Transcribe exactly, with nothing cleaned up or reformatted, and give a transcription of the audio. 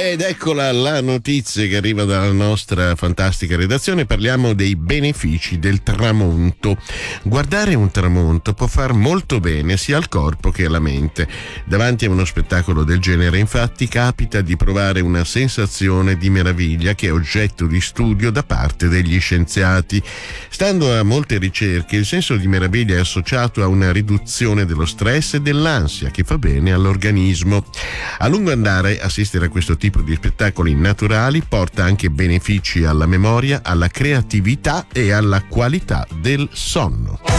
Ed eccola la notizia che arriva dalla nostra fantastica redazione. Parliamo dei benefici del tramonto. Guardare un tramonto può far molto bene sia al corpo che alla mente. Davanti a uno spettacolo del genere, infatti, capita di provare una sensazione di meraviglia che è oggetto di studio da parte degli scienziati. Stando a molte ricerche, il senso di meraviglia è associato a una riduzione dello stress e dell'ansia che fa bene all'organismo. A lungo andare, assistere a questo tipo di spettacoli naturali porta anche benefici alla memoria, alla creatività e alla qualità del sonno.